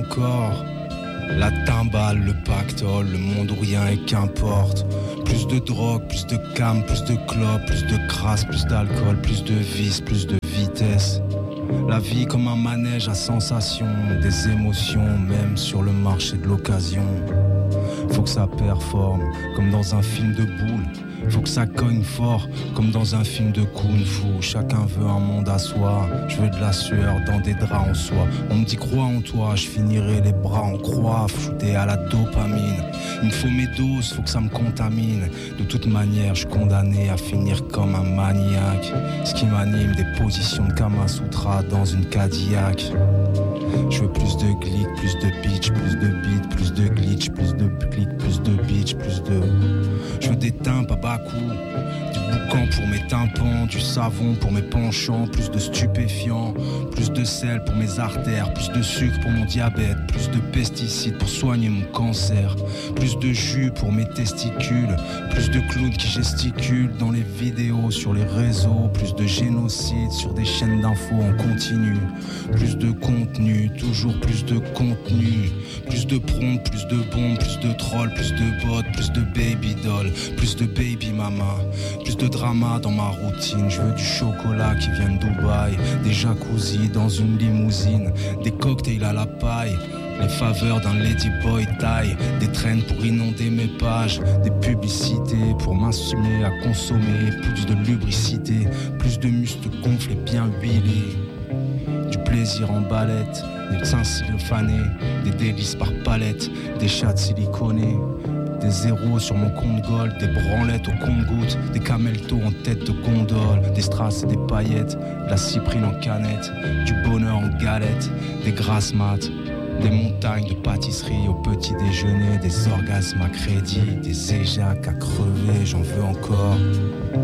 encore. La timbale, le pactole, le monde où rien et qu'importe. Plus de drogue, plus de cam, plus de clopes, plus de crasse, plus d'alcool, plus de vice, plus de vitesse. La vie comme un manège à sensations, des émotions, même sur le marché de l'occasion. Faut que ça performe, comme dans un film de boule. Faut que ça cogne fort, comme dans un film de kung-fu. Chacun veut un monde à soi. Je veux de la sueur dans des draps en soie. On me dit crois en toi, je finirai les bras en croix, shooté à la dopamine. Il me faut mes doses, faut que ça me contamine. De toute manière, je suis condamné à finir comme un maniaque. Ce qui m'anime, des positions de Kama Sutra dans une Cadillac. Je veux plus de glick, plus de bitch, plus de beat, plus de glitch, plus de click, plus de bitch, plus de... Je veux des timbres à bas coût, du boucan pour mes tympans, du savon pour mes penchants, plus de stupéfiants, plus de sel pour mes artères, plus de sucre pour mon diabète, plus de pesticides pour soigner mon cancer, plus de jus pour mes testicules, plus de clowns qui gesticulent dans les vidéos sur les réseaux, plus de génocide sur des chaînes d'infos en continu, plus de contenu, toujours plus de contenu, plus de prompts, plus de bombes, plus de trolls, plus de bots, plus de baby doll, plus de baby mama, plus de drama dans ma routine. Je veux du chocolat qui vient de Dubaï, des jacuzzis dans une limousine, des cocktails à la paille, les faveurs d'un ladyboy taille, des traînes pour inonder mes pages, des publicités pour m'insumer à consommer, plus de lubricité, plus de muscles gonflés bien huilés, du plaisir en balette, des seins sylophanés, des délices par palette, des chats siliconés, des zéros sur mon compte gold, des branlettes au compte-gouttes, des cameltos en tête de gondole, des strass et des paillettes, de la cyprine en canette, du bonheur en galette, des grasses mat, des montagnes de pâtisserie au petit déjeuner, des orgasmes à crédit, des éjacs à crever, j'en veux encore.